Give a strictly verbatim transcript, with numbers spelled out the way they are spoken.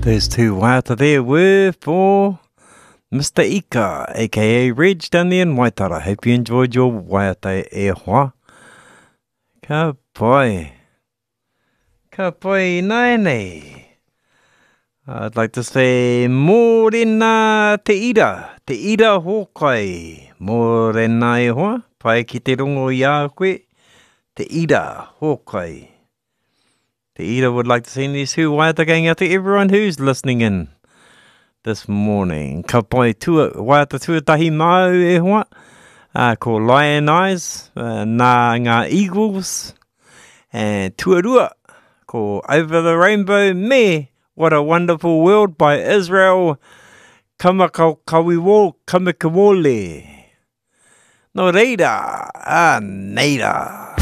First two waiata there were for Mister Ika, aka Reg, down there in Waitara. Hope you enjoyed your waiata e hoa. Ka pai. Ka pai nai nei. I'd like to say, mōrena te ira, te ira hōkai. Mōrena e hoa, pai ki te rongo i a koe, te ira hōkai. The Ida would like to send this hu waiata going out to everyone who's listening in this morning. Ka pai tua, waiata tuatahi mau e hoa, uh, ko Lion Eyes, uh, nā ngā Eagles, and tuarua, ko Over the Rainbow, me, What a Wonderful World by Israel, Kamakawiwo, Kamikawole. No reira, ah, neira.